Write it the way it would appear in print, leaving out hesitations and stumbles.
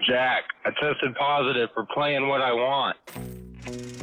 Jack. I tested positive for playing what I want.